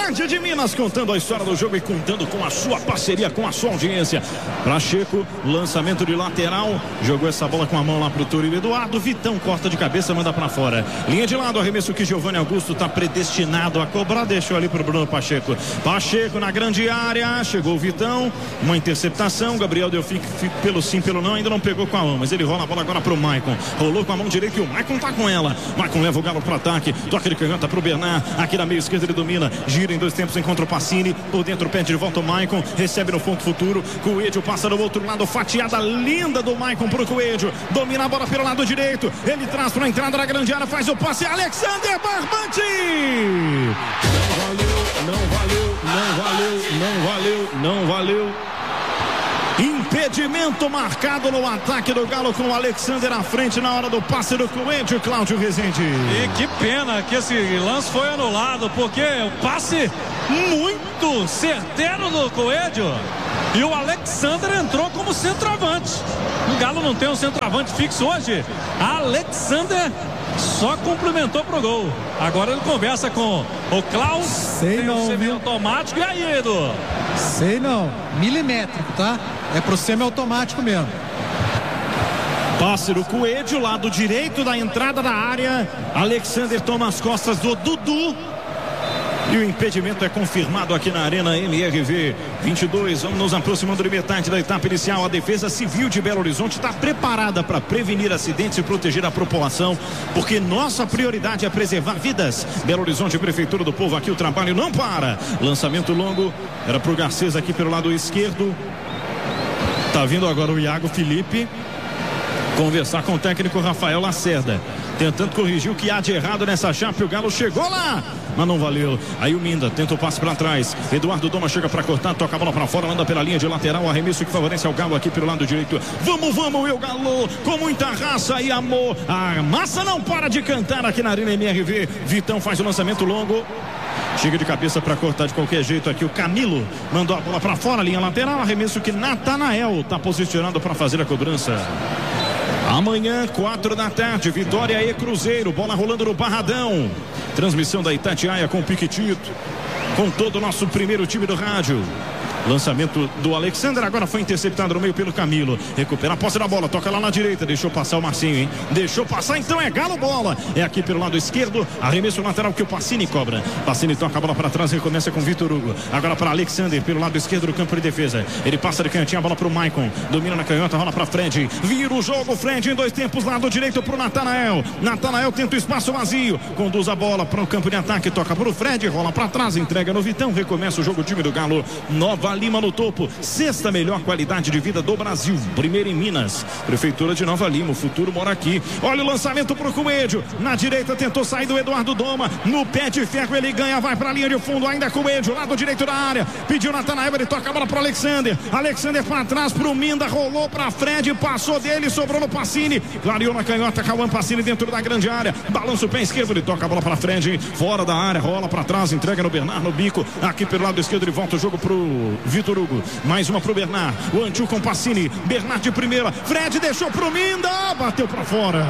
Uberlândia de Minas, contando a história do jogo e contando com a sua parceria, com a sua audiência. Pacheco, lançamento de lateral, jogou essa bola com a mão lá pro Túlio Eduardo. Vitão corta de cabeça, manda pra fora. Linha de lado, arremesso que Giovanni Augusto tá predestinado a cobrar, deixou ali pro Bruno Pacheco. Pacheco na grande área, chegou o Vitão, uma interceptação. Gabriel deu fique pelo sim, pelo não, ainda não pegou com a mão, mas ele rola a bola agora pro Maicon. Rolou com a mão direita e o Maicon tá com ela. Maicon leva o Galo pro ataque, toca de canhota pro Bernard, aqui na meia esquerda ele domina, gira em dois tempos, encontra o Pacini, por dentro pede de volta o Maicon, recebe no ponto futuro, Coelho passa do outro lado, fatiada linda do Maicon pro Coelho, domina a bola pelo lado direito, ele traz pra entrada da grande área, faz o passe, Alexander Barbante! Não valeu. Impedimento marcado no ataque do Galo com o Alexander à frente na hora do passe do Coelho, Cláudio Rezende. E que pena que esse lance foi anulado, porque o passe muito certeiro do Coelho e o Alexander entrou como centroavante. O Galo não tem um centroavante fixo hoje. Alexander só complementou pro gol. Agora ele conversa com o Klaus. Sei não, semi-automático. E aí, Edu? Sei não, milimétrico, tá? É pro semi-automático mesmo. Passe do Coelho, lado direito da entrada da área. Alexander toma as costas do Dudu. E o impedimento é confirmado aqui na Arena MRV 22. Vamos nos aproximando de metade da etapa inicial. A Defesa Civil de Belo Horizonte está preparada para prevenir acidentes e proteger a população, porque nossa prioridade é preservar vidas. Belo Horizonte, Prefeitura do Povo, aqui o trabalho não para. Lançamento longo, era para o Garcês aqui pelo lado esquerdo. Tá vindo agora o Iago Felipe conversar com o técnico Rafael Lacerda, tentando corrigir o que há de errado nessa chapa. O Galo chegou lá, mas não valeu. Aí o Minda tenta o passe para trás. Eduardo Doma chega para cortar, toca a bola para fora, manda pela linha de lateral. Arremesso que favorece ao Galo aqui pelo lado direito. Vamos, meu Galo, com muita raça e amor. A massa não para de cantar aqui na Arena MRV. Vitão faz o lançamento longo. Chega de cabeça para cortar de qualquer jeito aqui. O Camilo mandou a bola para fora, linha lateral. Arremesso que Natanael está posicionado para fazer a cobrança. Amanhã, 4 da tarde, Vitória e Cruzeiro, bola rolando no Barradão. Transmissão da Itatiaia com o Piquetito, com todo o nosso primeiro time do rádio. Lançamento do Alexander, agora foi interceptado no meio pelo Camilo. Recupera a posse da bola, toca lá na direita, deixou passar o Marcinho, hein? Deixou passar, então é Galo bola. É aqui pelo lado esquerdo, arremesso lateral que o Pacini cobra. Pacini toca a bola para trás, recomeça com Vitor Hugo. Agora para Alexander, pelo lado esquerdo do campo de defesa. Ele passa de canhotinha, a bola para o Maicon. Domina na canhota, rola para Fred. Vira o jogo, Fred em dois tempos, lado direito para o Natanael. Natanael tenta o espaço vazio, conduz a bola para o campo de ataque, toca para o Fred, rola para trás, entrega no Vitão, recomeça o jogo, time do Galo. Nova Lima no topo, sexta melhor qualidade de vida do Brasil, primeira em Minas. Prefeitura de Nova Lima, o futuro mora aqui. Olha o lançamento pro Coelho, na direita tentou sair do Eduardo Doma, no pé de ferro ele ganha, vai pra linha de fundo, ainda Coelho, lado direito da área, pediu Natanael, ele toca a bola pro Alexander para trás pro Minda, rolou pra Fred, passou dele, sobrou no Pacini, clareou na canhota, Cauã Pacini dentro da grande área, balança o pé esquerdo, ele toca a bola pra Fred, fora da área, rola pra trás, entrega no Bernard, no bico, aqui pelo lado esquerdo ele volta o jogo pro Vitor Hugo, mais uma pro Bernard, o Antil com Pacini, Bernard de primeira, Fred deixou pro Minda, bateu pra fora.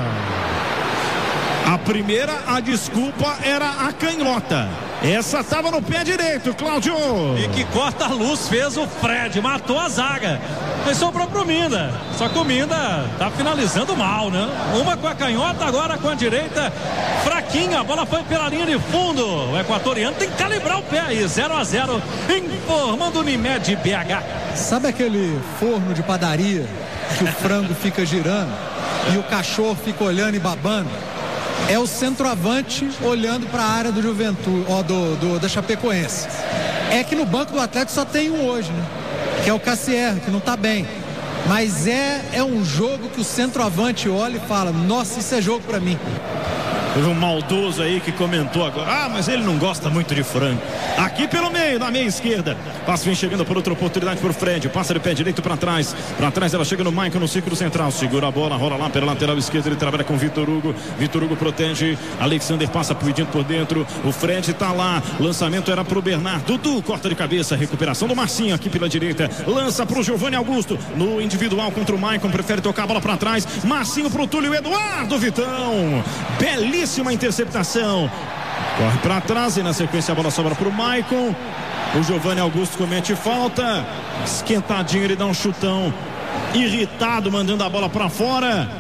A primeira, a desculpa era a canhota. Essa tava no pé direito, Cláudio. E que corta a luz fez o Fred, matou a zaga. Mas sobrou pro Minda. Só que o Minda tá finalizando mal, né? Uma com a canhota, agora com a direita. Fraquinha, a bola foi pela linha de fundo. O equatoriano tem que calibrar o pé aí. 0-0, informando o Unimed BH. Sabe aquele forno de padaria que o frango fica girando e o cachorro fica olhando e babando? É o centroavante olhando para a área do Juventude, da Chapecoense. É que no banco do Atlético só tem um hoje, né? Que é o Cassier, que não tá bem. Mas é um jogo que o centroavante olha e fala: nossa, isso é jogo para mim. Teve um maldoso aí que comentou agora: mas ele não gosta muito de frango. Aqui pelo meio, na meia esquerda. Passe vem chegando por outra oportunidade por Fred. Passa de pé direito para trás. Para trás ela chega no Maicon no círculo central. Segura a bola, rola lá pela lateral esquerda. Ele trabalha com Vitor Hugo. Vitor Hugo protege. Alexander passa pedindo por dentro. O Fred tá lá. Lançamento era pro Bernard. Dudu corta de cabeça. Recuperação do Marcinho aqui pela direita. Lança pro Giovanni Augusto. No individual contra o Maicon. Prefere tocar a bola para trás. Marcinho pro Túlio Eduardo. Vitão. Belíssima interceptação. Corre para trás e na sequência a bola sobra para o Maicon. O Giovanni Augusto comete falta. Esquentadinho, ele dá um chutão irritado, mandando a bola para fora.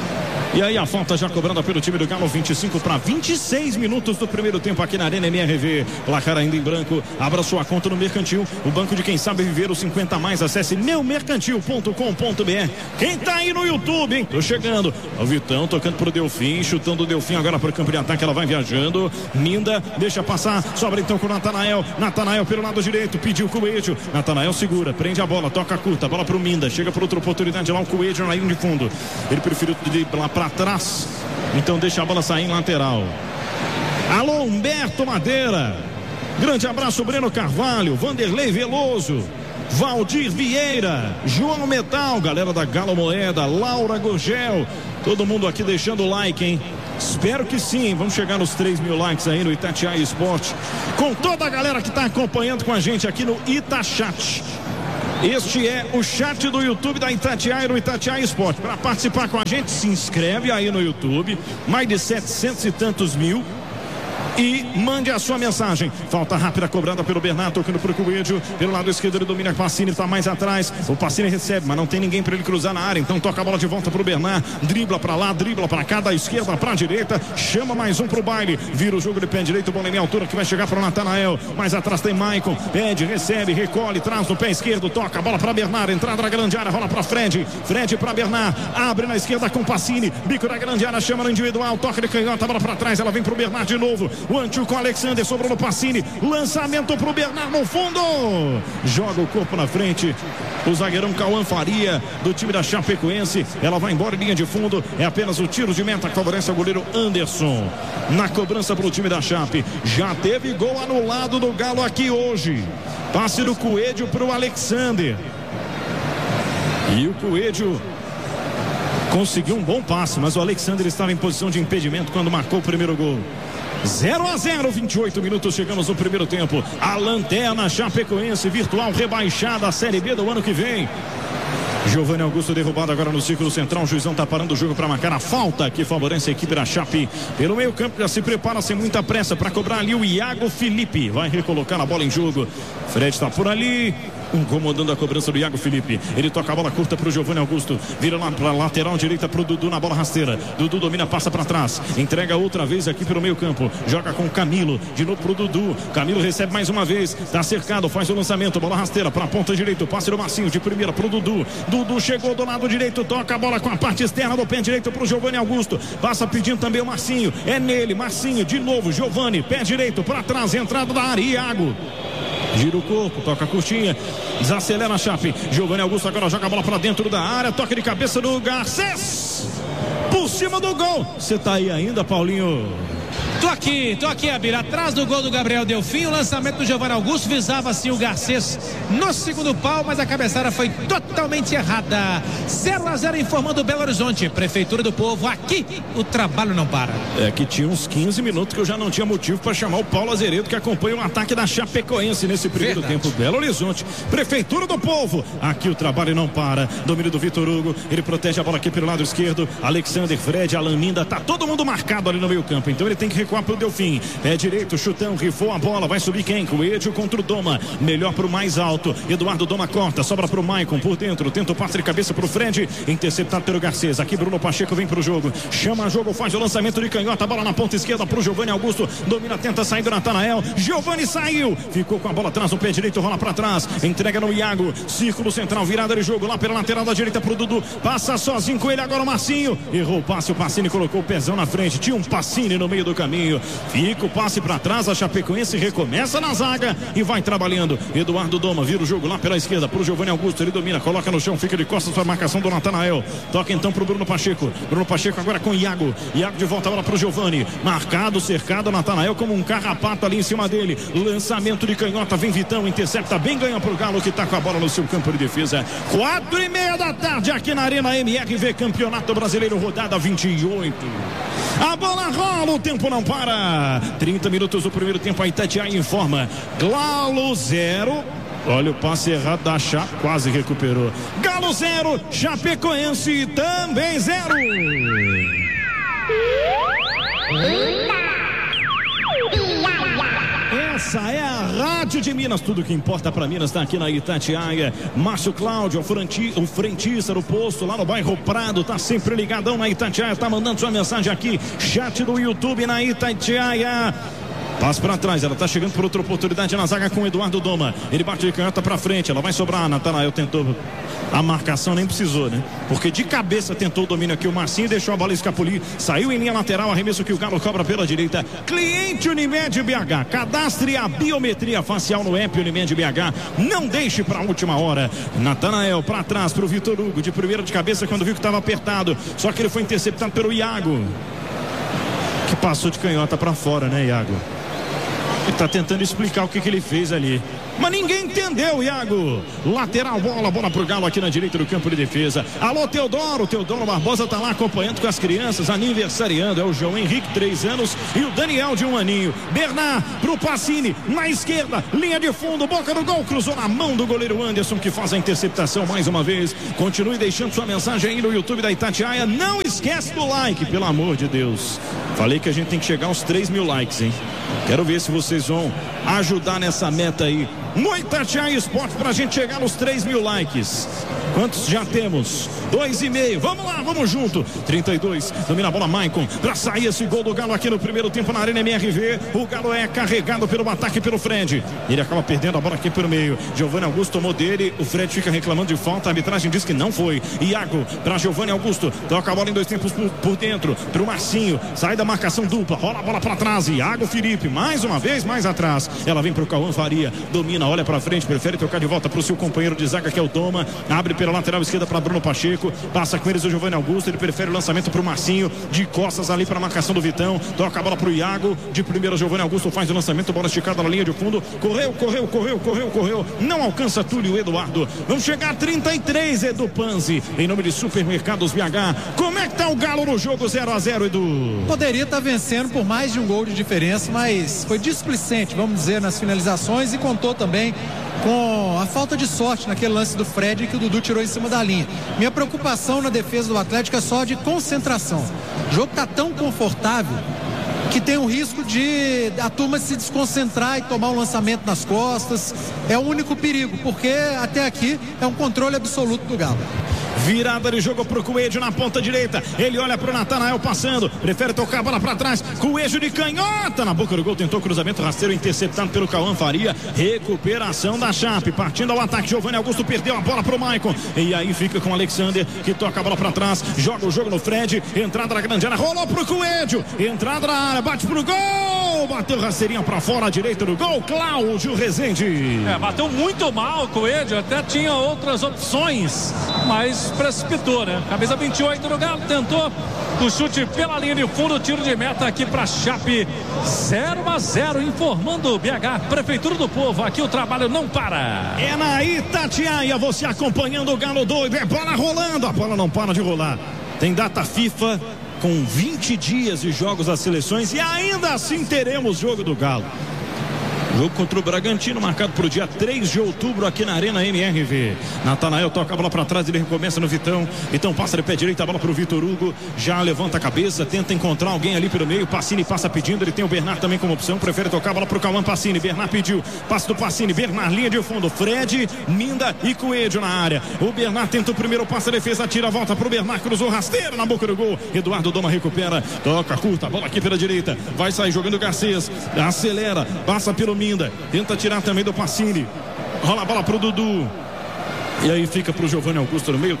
E aí a falta já cobrada pelo time do Galo, 25 para 26 minutos do primeiro tempo aqui na Arena MRV. Placar ainda em branco. Abra sua conta no Mercantil, o banco de quem sabe viver os 50 mais. Acesse meumercantil.com.br. Quem tá aí no YouTube, hein? Tô chegando. O Vitão tocando pro Delfim, chutando o Delfim agora pro campo de ataque. Ela vai viajando. Minda deixa passar, sobra então com o Natanael. Natanael pelo lado direito, pediu o Coelho. Natanael segura, prende a bola, toca curta, bola pro Minda. Chega por outra oportunidade lá, o Coelho na linha de fundo. Ele preferiu lá para trás, então deixa a bola sair em lateral. Alô, Humberto Madeira, grande abraço, Breno Carvalho, Vanderlei Veloso, Valdir Vieira, João Metal, galera da Galo Moeda, Laura Gurgel, todo mundo aqui deixando o like, hein? Espero que sim, vamos chegar nos 3.000 likes aí no Itatiaia Esporte, com toda a galera que está acompanhando com a gente aqui no Itachat. Este é o chat do YouTube da Itatiaia, no Itatiaia Esporte. Para participar com a gente, se inscreve aí no YouTube, mais de 700 e tantos mil. E mande a sua mensagem. Falta rápida cobrada pelo Bernardo, tocando pro Coelho. Pelo lado esquerdo ele domina, o Pacini está mais atrás. O Pacini recebe, mas não tem ninguém para ele cruzar na área. Então toca a bola de volta pro Bernardo. Dribla para lá, dribla para cá, da esquerda para a direita. Chama mais um pro baile. Vira o jogo de pé direito, bola em meia altura que vai chegar pro Natanael. Mais atrás tem Maicon. Pede, recebe, recolhe, traz no pé esquerdo. Toca a bola para Bernardo. Entrada na grande área, rola para Fred. Fred para Bernardo. Abre na esquerda com Pacini. Bico da grande área, chama no individual. Toca de canhota, bola para trás. Ela vem pro Bernardo de novo. O Antio com o Alexander, sobrou no Pacini, lançamento pro Bernardo no fundo, joga o corpo na frente, o zagueirão Cauã Faria do time da Chapecoense. Ela vai embora em linha de fundo, é apenas o tiro de meta que favorece o goleiro Anderson. Na cobrança pro time da Chape, já teve gol anulado do Galo aqui hoje, passe do Coelho pro Alexander, e o Coelho conseguiu um bom passe, mas o Alexander estava em posição de impedimento quando marcou o primeiro gol. 0-0, 28 minutos, chegamos no primeiro tempo. A lanterna Chapecoense virtual rebaixada à Série B do ano que vem. Giovanni Augusto derrubado agora no círculo central. O juizão está parando o jogo para marcar a falta que favorece a equipe da Chape. Pelo meio campo já se prepara sem muita pressa para cobrar ali o Iago Felipe. Vai recolocar a bola em jogo. Fred está por ali, incomodando a cobrança do Iago Felipe. Ele toca a bola curta para o Giovanni Augusto. Vira lá para a lateral direita para o Dudu na bola rasteira. Dudu domina, passa para trás. Entrega outra vez aqui pelo meio campo. Joga com o Camilo. De novo para o Dudu. Camilo recebe mais uma vez. Está cercado, faz o lançamento. Bola rasteira para a ponta direita. Passe do Marcinho de primeira para o Dudu. Dudu chegou do lado direito. Toca a bola com a parte externa do pé direito para o Giovanni Augusto. Passa pedindo também o Marcinho. É nele. Marcinho de novo. Giovanni, pé direito para trás. Entrada da área. Iago gira o corpo, toca a curtinha, desacelera a Chape. Giovanni Augusto agora joga a bola para dentro da área, toque de cabeça do Garcês, por cima do gol. Você tá aí ainda, Paulinho? Tô aqui, Abir, atrás do gol do Gabriel Delfim. O lançamento do Giovanni Augusto visava assim o Garcês no segundo pau, mas a cabeçada foi totalmente errada. 0-0 informando o Belo Horizonte. Prefeitura do Povo, aqui o trabalho não para. É que tinha uns 15 minutos que eu já não tinha motivo para chamar o Paulo Azeredo, que acompanha o ataque da Chapecoense nesse primeiro tempo. Belo Horizonte, Prefeitura do Povo, aqui o trabalho não para. Domínio do Vitor Hugo, ele protege a bola aqui pelo lado esquerdo. Alexander, Fred, Alan Minda, tá todo mundo marcado ali no meio campo, então ele tem que recuar pro Delfim. Pé direito, chutão, rifou a bola, vai subir quem? Coelho contra o Doma, melhor pro mais alto. Eduardo Doma corta, sobra pro Maicon por dentro, tenta o passe de cabeça pro Fred, interceptado pelo Garcês. Aqui Bruno Pacheco vem pro jogo, chama jogo, faz o lançamento de canhota, bola na ponta esquerda pro Giovanni Augusto, domina, tenta sair do Natanael. Giovanni saiu, ficou com a bola atrás no pé direito, rola pra trás, entrega no Iago, círculo central, virada de jogo lá pela lateral da direita pro Dudu, passa sozinho com ele agora o Marcinho, errou o passe, o Pacini colocou o pezão na frente, tinha um Pacini no meio do caminho. Fica o passe para trás, a Chapecoense recomeça na zaga e vai trabalhando. Eduardo Doma vira o jogo lá pela esquerda pro Giovanni Augusto, ele domina, coloca no chão, fica de costas para a marcação do Natanael. Toca então pro Bruno Pacheco. Bruno Pacheco agora com Iago. Iago de volta agora pro Giovanni. Marcado, cercado, Natanael como um carrapato ali em cima dele. Lançamento de canhota, vem Vitão, intercepta bem, ganha pro Galo que tá com a bola no seu campo de defesa. 4:30 da tarde aqui na Arena MRV, Campeonato Brasileiro, rodada 28. A bola rola, o tempo não para. 30 minutos do primeiro tempo, a Itatiaia informa. Galo 0. Olha o passe errado da Chape, quase recuperou. Galo 0, Chapecoense também 0. Essa é a Rádio de Minas, tudo que importa para Minas está aqui na Itatiaia. Márcio Cláudio, o frentista do posto lá no bairro Prado, tá sempre ligadão na Itatiaia, tá mandando sua mensagem aqui, chat do YouTube na Itatiaia. Passa para trás, ela tá chegando por outra oportunidade na zaga com o Eduardo Doma. Ele bate de canhota para frente, ela vai sobrar. Natanael tentou a marcação, nem precisou, né? Porque de cabeça tentou o domínio aqui o Marcinho, deixou a bola escapulir, saiu em linha lateral, arremesso que o Galo cobra pela direita. Cliente Unimed BH, cadastre a biometria facial no app Unimed BH, não deixe para a última hora. Natanael para trás pro Vitor Hugo, de primeira de cabeça quando viu que estava apertado, só que ele foi interceptado pelo Iago, que passou de canhota para fora, né, Iago? Ele tá tentando explicar o que ele fez ali, mas ninguém entendeu, Iago. Lateral, bola pro Galo aqui na direita do campo de defesa. Alô, Teodoro Barbosa tá lá acompanhando com as crianças, aniversariando. É o João Henrique, 3 anos, e o Daniel, de 1 aninho. Bernard pro Pacini, na esquerda, linha de fundo, boca do gol, cruzou na mão do goleiro Anderson, que faz a interceptação mais uma vez. Continue deixando sua mensagem aí no YouTube da Itatiaia. Não esquece do like, pelo amor de Deus. Falei que a gente tem que chegar aos 3.000 likes, hein? Quero ver se vocês vão ajudar nessa meta aí. No Itatiaia Esporte pra gente chegar nos 3.000 likes. Quantos já temos? 2,5. Vamos lá, vamos junto. 32, domina a bola Maicon pra sair esse gol do Galo aqui no primeiro tempo na Arena MRV. O Galo é carregado pelo ataque pelo Fred. Ele acaba perdendo a bola aqui pelo meio. Giovanni Augusto tomou dele. O Fred fica reclamando de falta. A arbitragem diz que não foi. Iago pra Giovanni Augusto. Toca a bola em 2 tempos por dentro. Pro Marcinho. Sai da marcação dupla. Rola a bola pra trás. Iago Felipe. Mais uma vez, mais atrás. Ela vem pro Cauã Faria. Domina, olha pra frente. Prefere trocar de volta pro seu companheiro de zaga, que é o Toma. Abre pela lateral esquerda para Bruno Pacheco, passa com eles o Giovanni Augusto, ele prefere o lançamento para o Marcinho, de costas ali para a marcação do Vitão, toca a bola para o Iago, de primeira Giovanni Augusto faz o lançamento, bola esticada na linha de fundo, correu, não alcança Túlio Eduardo. Vamos chegar a 33, Edu Panzi, em nome de Supermercados BH. Como é que tá o Galo no jogo 0-0, Edu? Poderia estar vencendo por mais de um gol de diferença, mas foi displicente, vamos dizer, nas finalizações, e contou também com a falta de sorte naquele lance do Fred que o Dudu tirou em cima da linha. Minha preocupação na defesa do Atlético é só de concentração. O jogo tá tão confortável que tem o risco de a turma se desconcentrar e tomar um lançamento nas costas. É o único perigo, porque até aqui é um controle absoluto do Galo. Virada de jogo pro Coelho na ponta direita. Ele olha pro Natanael passando. Prefere tocar a bola pra trás. Coelho de canhota na boca do gol. Tentou cruzamento rasteiro interceptado pelo Cauã Faria. Recuperação da Chape. Partindo ao ataque. Giovanni Augusto perdeu a bola pro Maicon. E aí fica com o Alexander, que toca a bola pra trás. Joga o jogo no Fred. Entrada na grande área. Rolou pro Coelho. Entrada na área. Bate pro gol. Bateu rasteirinha pra fora à direita do gol. Cláudio Rezende. Bateu muito mal o Coelho. Até tinha outras opções, mas precipitou, né? Camisa 28 do Galo tentou o chute pela linha de fundo, tiro de meta aqui pra Chape. 0-0, informando o BH, Prefeitura do Povo. Aqui o trabalho não para. É na Itatiaia, você acompanhando o Galo doido. É bola rolando, a bola não para de rolar. Tem data FIFA com 20 dias de jogos das seleções e ainda assim teremos jogo do Galo. Jogo contra o Bragantino, marcado para o dia 3 de outubro aqui na Arena MRV. Natanael toca a bola para trás, ele recomeça no Vitão. Então passa de pé direito a bola para o Vitor Hugo. Já levanta a cabeça, tenta encontrar alguém ali pelo meio. Pacini passa pedindo, ele tem o Bernard também como opção. Prefere tocar a bola para o Cauã Pacini. Bernard pediu, passe do Pacini. Bernard, linha de fundo. Fred, Minda e Coelho na área. O Bernard tenta o primeiro passe, a defesa tira a volta para o Bernard. Cruzou rasteiro na boca do gol. Eduardo Doma recupera, toca curta, a bola aqui pela direita. Vai sair jogando o Garcês. Acelera, passa pelo Minda, tenta tirar também do Pacini, rola a bola pro Dudu. E aí fica pro Giovanni Augusto no meio,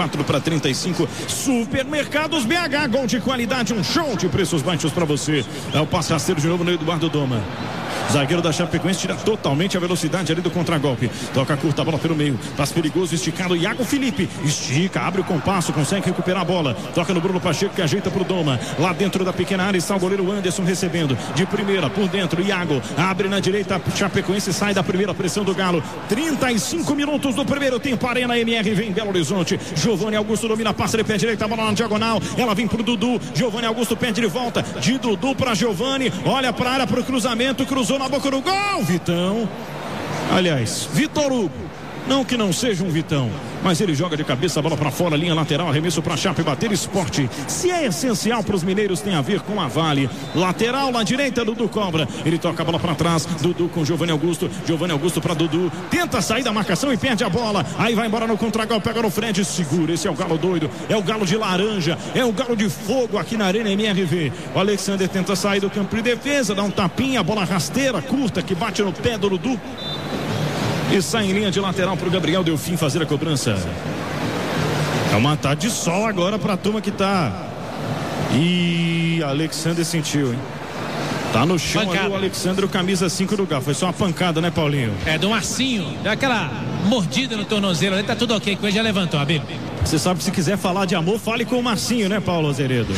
34-35. Supermercados BH, gol de qualidade, um show de preços baixos para você. É o passe rasteiro de novo no Eduardo Doma. Zagueiro da Chapecoense tira totalmente a velocidade ali do contragolpe. Toca curta a bola pelo meio. Passe perigoso, esticado. Iago Felipe estica, abre o compasso, consegue recuperar a bola. Toca no Bruno Pacheco, que ajeita pro Doma. Lá dentro da pequena área está o goleiro Anderson recebendo. De primeira, por dentro, Iago. Abre na direita, Chapecoense sai da primeira pressão do Galo. 35 minutos do primeiro tempo. Arena MRV em Belo Horizonte. Giovanni Augusto domina, passa de pé direito, a bola na diagonal. Ela vem pro Dudu. Giovanni Augusto pede de volta. De Dudu para Giovanni. Olha pra área, pro cruzamento. Cruzou na boca do gol, Vitão. Aliás, Vitor Hugo. Não que não seja um Vitão, mas ele joga de cabeça, a bola para fora, linha lateral, arremesso para Chape bater. Esporte, se é essencial para os mineiros, tem a ver com a Vale. Lateral na direita, Dudu cobra, ele toca a bola para trás, Dudu com Giovanni Augusto para Dudu, tenta sair da marcação e perde a bola, aí vai embora no contra-golpe, pega no Fred, segura. Esse é o galo doido, é o galo de laranja, é o galo de fogo aqui na Arena MRV. O Alexander tenta sair do campo de defesa, dá um tapinha, a bola rasteira, curta, que bate no pé do Dudu e sai em linha de lateral para o Gabriel Delfim fazer a cobrança. É uma tarde de sol agora para a turma que tá. E Alexander sentiu, hein? Tá no chão ali o Alexandre, o camisa 5 do Galo. Foi só uma pancada, né, Paulinho? É, do Marcinho. Deu aquela mordida no tornozelo ali, tá tudo ok com ele, já levantou, Abílio. Você sabe que se quiser falar de amor, fale com o Marcinho, né, Paulo Azeredo?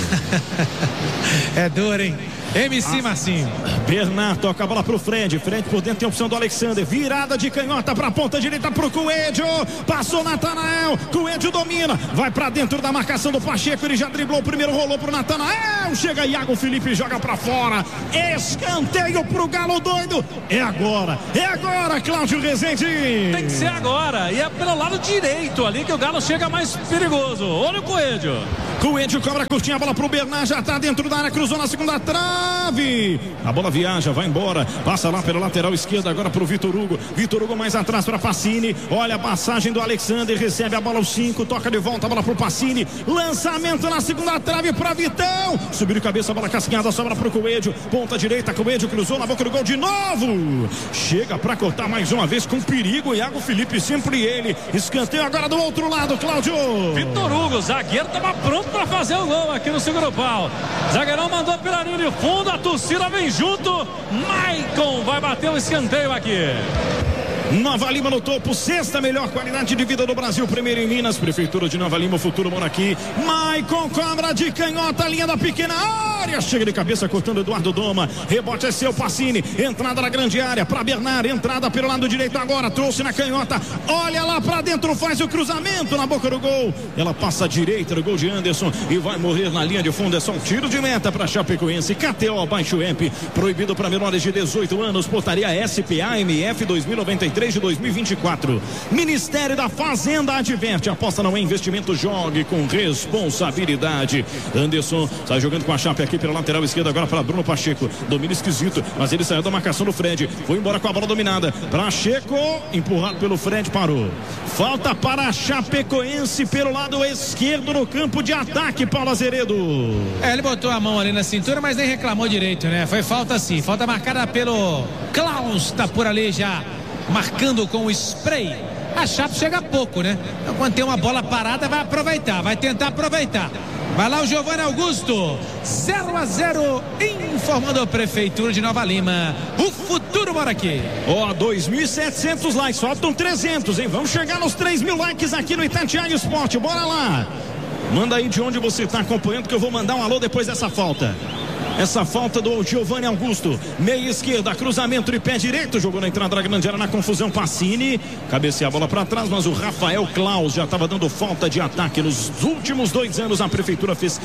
É duro, hein? MC Marcinho. Bernard toca a bola pro Fred. Fred por dentro tem a opção do Alexander. Virada de canhota pra ponta direita pro Coelho. Passou Natanael. Coelho domina. Vai pra dentro da marcação do Pacheco. Ele já driblou o primeiro, rolou pro Natanael. Chega Iago Felipe, joga pra fora. Escanteio pro Galo doido. É agora, Cláudio Rezende. Tem que ser agora. E é pelo lado direito ali que o Galo chega mais perigoso. Olha o Coelho. Coelho cobra curtinha, a bola pro Bernard. Já tá dentro da área, cruzou na segunda trave. A bola viaja, vai embora. Passa lá pela lateral esquerda agora pro Vitor Hugo. Vitor Hugo mais atrás para Pacini. Olha a passagem do Alexander. Recebe a bola aos 5. Toca de volta a bola pro Pacini. Lançamento na segunda trave para Vitão. Subiu de cabeça, a bola casquinhada, sobra pro Coelho. Ponta direita, Coelho cruzou na boca do gol de novo. Chega para cortar mais uma vez com perigo. Iago Felipe, sempre ele. Escanteio agora do outro lado, Cláudio. Vitor Hugo, zagueiro, estava pronto para fazer o gol aqui no segundo pau. Zagueirão mandou pela linha de fundo, a torcida vem junto. Maicon vai bater o escanteio aqui. Nova Lima no topo, sexta melhor qualidade de vida do Brasil, primeiro em Minas, Prefeitura de Nova Lima, o futuro mora aqui. Maicon cobra de canhota, linha da pequena área, chega de cabeça cortando Eduardo Doma, rebote é seu, Pacini, entrada na grande área para Bernard, entrada pelo lado direito agora, trouxe na canhota, olha lá para dentro, faz o cruzamento na boca do gol, ela passa à direita do gol de Anderson e vai morrer na linha de fundo. É só um tiro de meta para Chapecoense. KTO abaixo app, proibido para menores de 18 anos, portaria SPA-MF 2093 de 2024. Ministério da Fazenda adverte, aposta não é investimento, jogue com responsabilidade. Anderson sai jogando com a Chape aqui pela lateral esquerda agora para Bruno Pacheco, domínio esquisito, mas ele saiu da marcação do Fred, foi embora com a bola dominada, Pacheco, empurrado pelo Fred, parou. Falta para a Chapecoense pelo lado esquerdo no campo de ataque, Paulo Azeredo. Ele botou a mão ali na cintura, mas nem reclamou direito, né? Foi falta sim, falta marcada pelo Klaus, tá por ali já marcando com o spray. A Chape chega pouco, né? Então, quando tem uma bola parada, vai aproveitar, vai tentar aproveitar. Vai lá o Giovanni Augusto, 0-0, informando a Prefeitura de Nova Lima. O futuro mora aqui. 2.700 likes, faltam 300, hein? Vamos chegar nos 3.000 likes aqui no Itatiaia Esporte, bora lá. Manda aí de onde você está acompanhando, que eu vou mandar um alô depois dessa falta. Essa falta do Giovanni Augusto, meia esquerda, cruzamento de pé direito, jogou na entrada da grande área, na confusão, Pacini, cabeceia a bola para trás, mas o Rafael Klaus já estava dando falta de ataque. Nos últimos 2 anos a Prefeitura fez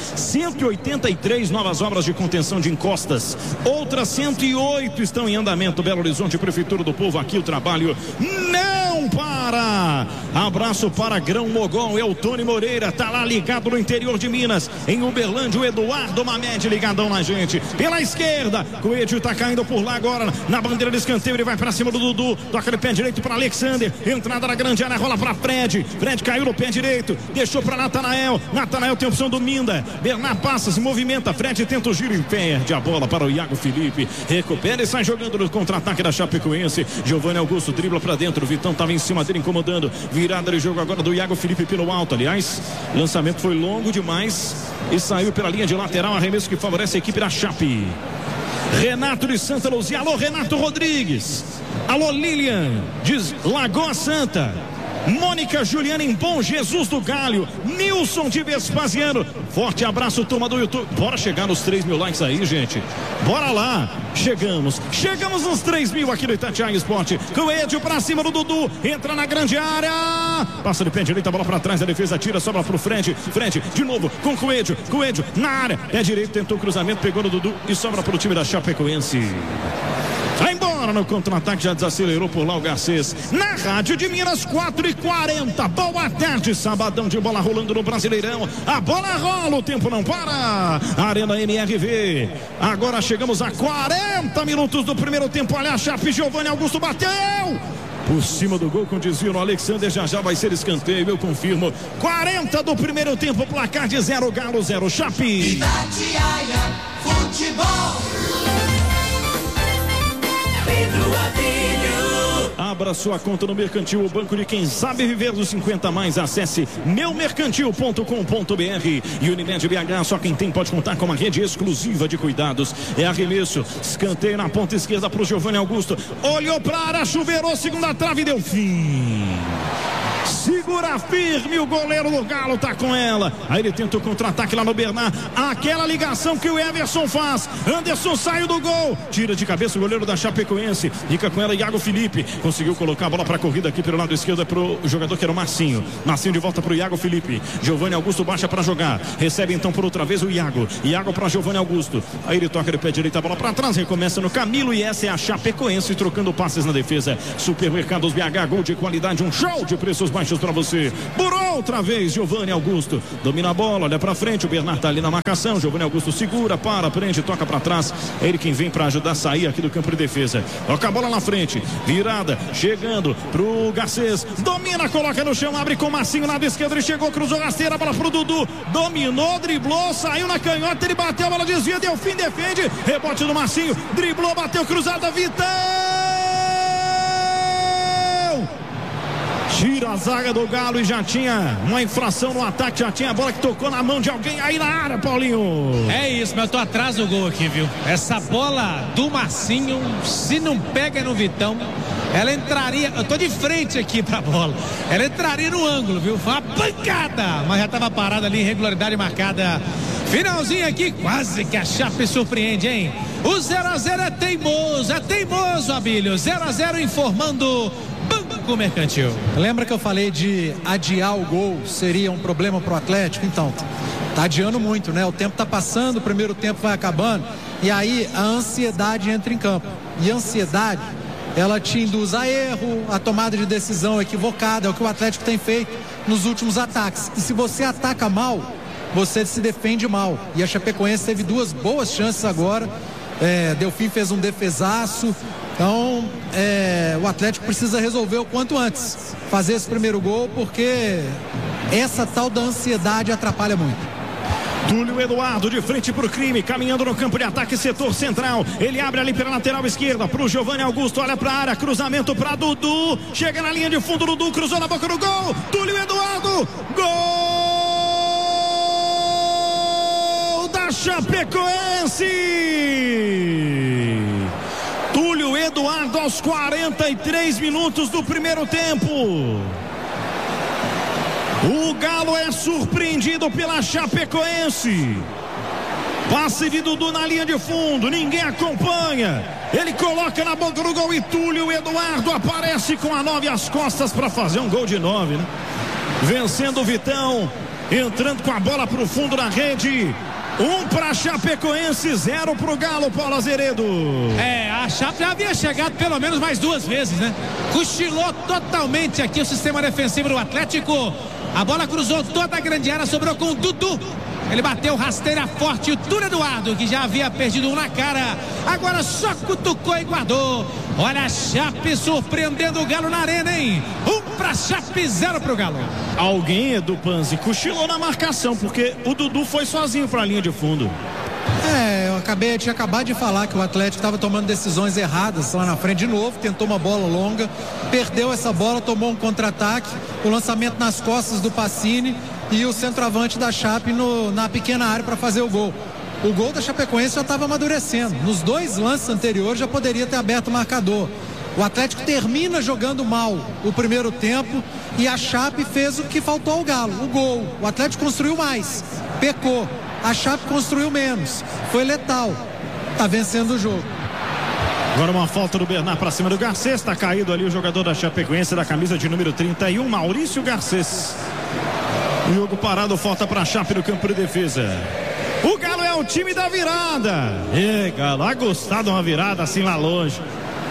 183 novas obras de contenção de encostas, outras 108 estão em andamento. Belo Horizonte, Prefeitura do Povo, aqui o trabalho não para. Abraço para Grão Mogol, é o Tony Moreira, tá lá ligado no interior de Minas, em Uberlândia, o Eduardo Mamed ligadão na gente. Pela esquerda, Coelho tá caindo por lá agora, na bandeira de escanteio, ele vai pra cima do Dudu, toca de pé direito para Alexander, entrada na grande área, rola pra Fred caiu no pé direito, deixou pra Natanael tem a opção do Minda, Bernard passa, se movimenta, Fred tenta o giro e perde a bola para o Iago Felipe, recupera e sai jogando no contra-ataque da Chapecoense. Giovanni Augusto dribla pra dentro, o Vitão tava em cima dele incomodando, virada de jogo agora do Iago Felipe pelo alto, aliás, lançamento foi longo demais e saiu pela linha de lateral, arremesso que favorece a equipe da Chape. Renato de Santa Luzia, alô Renato Rodrigues, alô Lilian de Lagoa Santa, Mônica Juliana em Bom Jesus do Galho, Nilson de Vespasiano, forte abraço turma do YouTube, bora chegar nos 3.000 likes aí, gente, bora lá, chegamos nos 3.000 aqui no Itatiaia Esporte. Coelho pra cima do Dudu, entra na grande área, passa de pé direito, a bola pra trás, a defesa tira, sobra pro Fred de novo com Coelho na área, pé direito, tentou o cruzamento, pegou no Dudu e sobra pro time da Chapecoense. Vai embora agora no contra-ataque, já desacelerou por lá o Garcês. Na Rádio de Minas, 4h40. Boa tarde, sabadão de bola rolando no Brasileirão. A bola rola, o tempo não para. Arena MRV. Agora chegamos a 40 minutos do primeiro tempo. Olha a Chape, Giovanni Augusto bateu. Por cima do gol com desvio no Alexander, já vai ser escanteio, eu confirmo. 40 do primeiro tempo, placar de 0 Galo, 0 Chape. Itatiaia Futebol. Pedro Adilho. Abra sua conta no Mercantil, o banco de quem sabe viver dos 50 mais. Acesse meumercantil.com.br. E Unimed BH, só quem tem pode contar com uma rede exclusiva de cuidados. É arremesso, escanteio na ponta esquerda para o Giovanni Augusto. Olhou para a área, chuveirou, segunda trave, deu fim. Segura firme, o goleiro do Galo tá com ela. Aí ele tenta o contra-ataque lá no Bernard. Aquela ligação que o Everson faz. Anderson saiu do gol. Tira de cabeça o goleiro da Chapecoense. Fica com ela Iago Felipe. Conseguiu colocar a bola pra corrida aqui pelo lado esquerdo. É pro jogador que era o Marcinho. Marcinho de volta pro Iago Felipe. Giovanni Augusto baixa pra jogar. Recebe então por outra vez o Iago. Iago pra Giovanni Augusto. Aí ele toca de pé direito, a bola pra trás. Recomeça no Camilo e essa é a Chapecoense trocando passes na defesa. Supermercados BH, gol de qualidade. Um show de preços baixos pra você. Por outra vez, Giovanni Augusto domina a bola, olha pra frente, o Bernard tá ali na marcação, Giovanni Augusto segura, prende, toca pra trás, é ele quem vem pra ajudar a sair aqui do campo de defesa. Toca a bola na frente, virada, chegando pro Garcês, domina, coloca no chão, abre com o Marcinho, lado esquerdo, ele chegou, cruzou rasteira, bola pro Dudu, dominou, driblou, saiu na canhota, ele bateu, a bola desvia, deu fim, defende, rebote do Marcinho, driblou, bateu, cruzada, Vitão! Tira a zaga do Galo e já tinha uma infração no ataque, já tinha a bola que tocou na mão de alguém aí na área, Paulinho. É isso, mas eu tô atrás do gol aqui, viu? Essa bola do Marcinho, se não pega no Vitão, ela entraria, eu tô de frente aqui pra bola, ela entraria no ângulo, viu? Foi uma pancada, mas já tava parada ali, irregularidade marcada. Finalzinho aqui, quase que a Chape surpreende, hein? O 0-0 é teimoso, Abílio. 0-0 informando Banco Mercantil. Lembra que eu falei de adiar o gol seria um problema pro Atlético? Então, tá adiando muito, né? O tempo tá passando, o primeiro tempo vai acabando e aí a ansiedade entra em campo. E a ansiedade, ela te induz a erro, a tomada de decisão equivocada, é o que o Atlético tem feito nos últimos ataques. E se você ataca mal, você se defende mal. E a Chapecoense teve duas boas chances agora. Delfim fez um defesaço. Então, o Atlético precisa resolver o quanto antes. Fazer esse primeiro gol, porque essa tal da ansiedade atrapalha muito. Túlio Eduardo de frente pro crime, caminhando no campo de ataque, setor central. Ele abre ali pela lateral esquerda pro Giovanni Augusto, olha pra área, cruzamento pra Dudu. Chega na linha de fundo, Dudu cruzou na boca do gol. Túlio Eduardo, gol da Chapecoense. Túlio Eduardo aos 43 minutos do primeiro tempo. O Galo é surpreendido pela Chapecoense. Passe de Dudu na linha de fundo, ninguém acompanha. Ele coloca na boca do gol e Túlio Eduardo aparece com a 9 às costas para fazer um gol de 9, né? Vencendo o Vitão, entrando com a bola para o fundo da rede. 1 para Chapecoense, 0 para o Galo, Paulo Azeredo. A Chape já havia chegado pelo menos mais 2 vezes, né? Cochilou totalmente aqui o sistema defensivo do Atlético. A bola cruzou toda a grande área, sobrou com o Dudu. Ele bateu rasteira forte, o Túlio Eduardo, que já havia perdido um na cara, agora só cutucou e guardou. Olha a Chape surpreendendo o Galo na arena, hein? 1 pra Chape, 0 pro Galo. Alguém, Edu Panzi, cochilou na marcação, porque o Dudu foi sozinho pra linha de fundo. Eu tinha acabado de falar que o Atlético estava tomando decisões erradas lá na frente de novo, tentou uma bola longa, perdeu essa bola, tomou um contra-ataque, o lançamento nas costas do Pacini e o centroavante da Chape na pequena área para fazer o gol. O gol da Chapecoense já estava amadurecendo. Nos 2 lances anteriores já poderia ter aberto o marcador. O Atlético termina jogando mal o primeiro tempo e a Chape fez o que faltou ao Galo, o gol. O Atlético construiu mais, pecou. A Chape construiu menos, foi letal, tá vencendo o jogo. Agora uma falta do Bernard para cima do Garcês, tá caído ali o jogador da Chapecoense da camisa de número 31, Maurício Garcês. Jogo parado, falta para a Chape no campo de defesa. O Galo é o time da virada. Galo, a gostar de uma virada assim lá longe.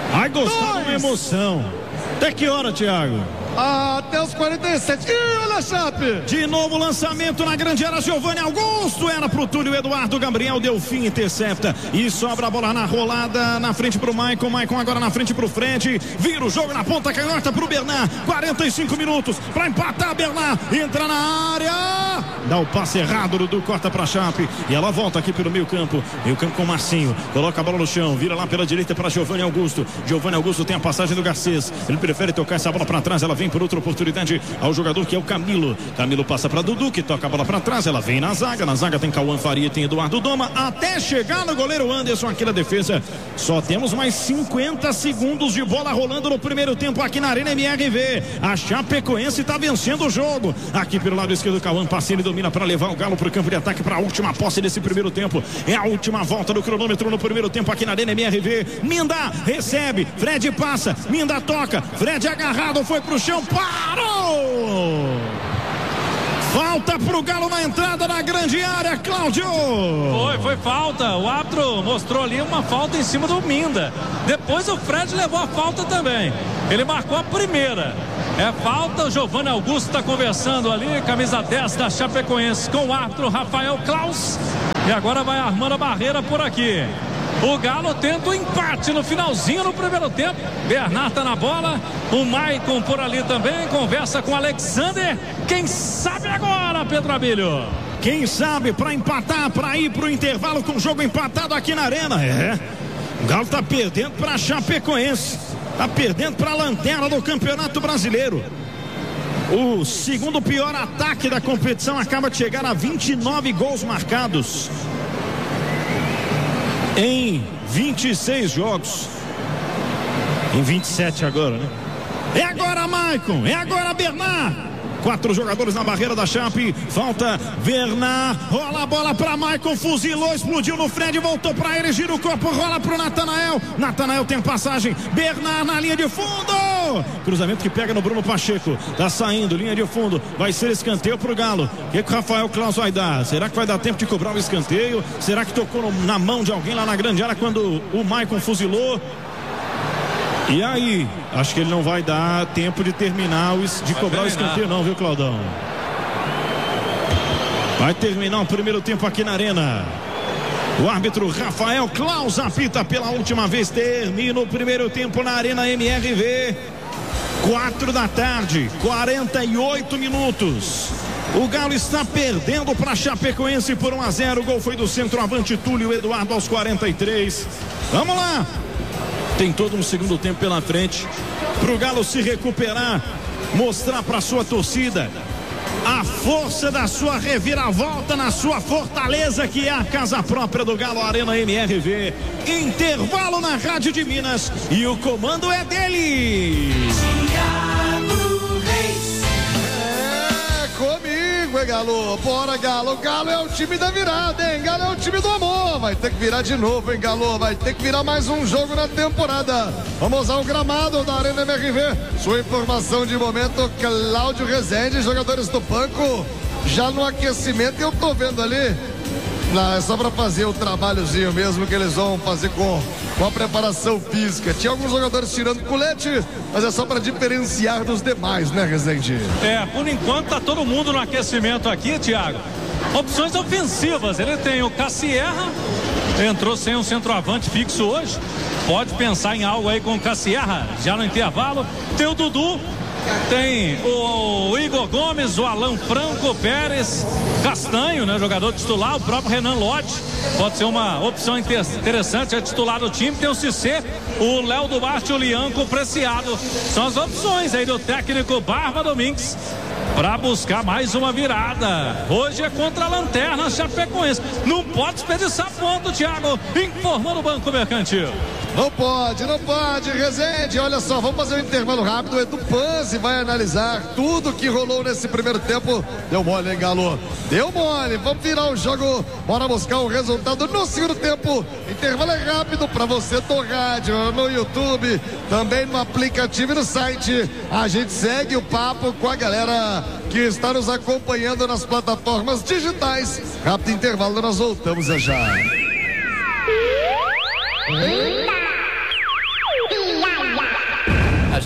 Ai, gostaram da emoção. Até que hora, Thiago? Até os 47. Ih, olha a Chape. De novo lançamento na grande área. Giovanni Augusto era pro Túlio Eduardo. Gabriel Delfim intercepta e sobra a bola na rolada. Na frente pro Maicon. Maicon agora na frente pro Fred. Vira o jogo na ponta canhota pro Bernard. 45 minutos pra empatar. Bernard entra na área. Dá o passe errado. Dudu corta pra Chape. E ela volta aqui pelo meio campo. Meio campo com o Marcinho. Coloca a bola no chão. Vira lá pela direita para Giovanni Augusto. Giovanni Augusto tem a passagem do Garcês. Ele prefere tocar essa bola pra trás. Ela vem por outra oportunidade ao jogador que é o Camilo. Camilo passa para Dudu, que toca a bola para trás. Ela vem na zaga tem Cauã Faria, tem Eduardo Doma, até chegar no goleiro Anderson aqui na defesa. Só temos mais 50 segundos de bola rolando no primeiro tempo aqui na Arena MRV. A Chapecoense está vencendo o jogo. Aqui pelo lado esquerdo, Cauã passa, ele domina para levar o Galo para o campo de ataque para a última posse desse primeiro tempo. É a última volta do cronômetro no primeiro tempo aqui na Arena MRV. Minda recebe, Fred passa, Minda toca, Fred agarrado, foi pro chão, parou! Falta pro Galo na entrada da grande área, Cláudio. Foi falta. O árbitro mostrou ali uma falta em cima do Minda. Depois o Fred levou a falta também. Ele marcou a primeira. É falta, o Giovanni Augusto está conversando ali, camisa 10 da Chapecoense com o árbitro Rafael Klaus. E agora vai armando a barreira por aqui. O Galo tenta o empate no finalzinho no primeiro tempo. Bernard tá na bola. O Maicon por ali também. Conversa com o Alexander. Quem sabe agora, Pedro Abílio? Quem sabe para empatar, para ir pro intervalo com o jogo empatado aqui na Arena. O Galo tá perdendo para a Chapecoense. Tá perdendo para a lanterna do Campeonato Brasileiro. O segundo pior ataque da competição acaba de chegar a 29 gols marcados em 26 jogos. Em 27 agora, né? É agora, Maicon. É agora, Bernard. 4 jogadores na barreira da Chape. Falta Bernard. Rola a bola para Maicon. Fuzilou, explodiu no Fred. Voltou para ele. Gira o corpo. Rola pro Natanael. Natanael tem passagem. Bernard na linha de fundo. Cruzamento que pega no Bruno Pacheco. Tá saindo. Linha de fundo. Vai ser escanteio pro Galo. O que o Rafael Klaus vai dar? Será que vai dar tempo de cobrar o escanteio? Será que tocou na mão de alguém lá na grande área quando o Maicon fuzilou? E aí, acho que ele não vai dar tempo de terminar, de cobrar o escanteio não, viu, Claudão? Vai terminar o primeiro tempo aqui na Arena. O árbitro Rafael Klaus apita pela última vez. Termina o primeiro tempo na Arena MRV. 4 da tarde, 48 minutos. O Galo está perdendo para Chapecoense por 1-0. O gol foi do centroavante Túlio Eduardo aos 43. Vamos lá. Tem todo um segundo tempo pela frente para o Galo se recuperar, mostrar para sua torcida a força da sua reviravolta na sua fortaleza, que é a casa própria do Galo, Arena MRV. Intervalo na Rádio de Minas e o comando é dele. Comigo, hein, Galo? Bora, Galo. Galo é o time da virada, hein? Galo é o time do amor. Vai ter que virar de novo, hein, Galo? Vai ter que virar mais um jogo na temporada. Vamos ao gramado da Arena MRV. Sua informação de momento, Cláudio Rezende, jogadores do banco já no aquecimento. Eu tô vendo ali, é só para fazer o trabalhozinho mesmo que eles vão fazer com a preparação física. Tinha alguns jogadores tirando colete, mas é só para diferenciar dos demais, né, Rezende? Por enquanto tá todo mundo no aquecimento aqui, Thiago. Opções ofensivas, ele tem o Cassierra, entrou sem um centroavante fixo hoje, pode pensar em algo aí com o Cassierra já no intervalo. Tem o Dudu, tem o Igor Gomes, o Alan Franco, Pérez, Castanho, né, jogador titular, o próprio Renan Lodge, pode ser uma opção interessante, é titular do time. Tem o Cissé, o Léo Duarte e o Lianco Preciado. São as opções aí do técnico Barba Domingues para buscar mais uma virada. Hoje é contra a lanterna Chapecoense. Não pode desperdiçar ponto, Thiago, informando o Banco Mercantil. Não pode, Rezende. Olha só, vamos fazer um intervalo rápido. O Edu Panzi vai analisar tudo que rolou nesse primeiro tempo. Deu mole, hein, Galo? Deu mole. Vamos virar o jogo. Bora buscar o resultado no segundo tempo. Intervalo é rápido para você do rádio, no YouTube, também no aplicativo e no site. A gente segue o papo com a galera que está nos acompanhando nas plataformas digitais. Rápido intervalo, nós voltamos já.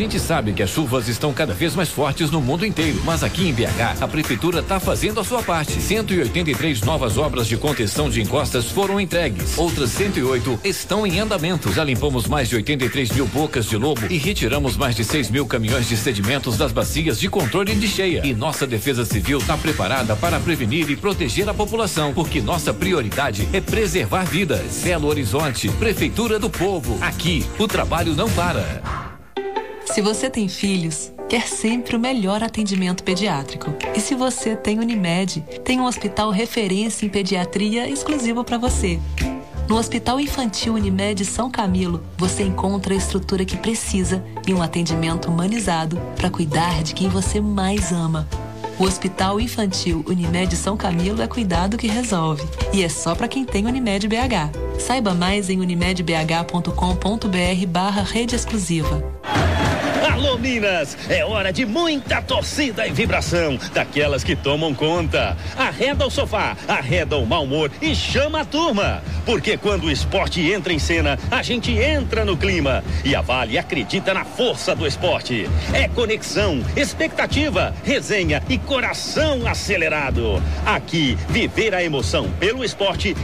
gente sabe que as chuvas estão cada vez mais fortes no mundo inteiro, mas aqui em BH, a prefeitura está fazendo a sua parte. 183 novas obras de contenção de encostas foram entregues. Outras 108 estão em andamento. Já limpamos mais de 83 mil bocas de lobo e retiramos mais de 6 mil caminhões de sedimentos das bacias de controle de cheia. E nossa Defesa Civil está preparada para prevenir e proteger a população, porque nossa prioridade é preservar vidas. Belo Horizonte, Prefeitura do Povo. Aqui, o trabalho não para. Se você tem filhos, quer sempre o melhor atendimento pediátrico. E se você tem Unimed, tem um hospital referência em pediatria exclusivo para você. No Hospital Infantil Unimed São Camilo, você encontra a estrutura que precisa e um atendimento humanizado para cuidar de quem você mais ama. O Hospital Infantil Unimed São Camilo é cuidado que resolve. E é só para quem tem Unimed BH. Saiba mais em unimedbh.com.br/rede exclusiva. Alô, Minas! É hora de muita torcida e vibração, daquelas que tomam conta. Arreda o sofá, arreda o mau humor e chama a turma. Porque quando o esporte entra em cena, a gente entra no clima. E a Vale acredita na força do esporte. É conexão, expectativa, resenha e coração acelerado. Aqui, viver a emoção pelo esporte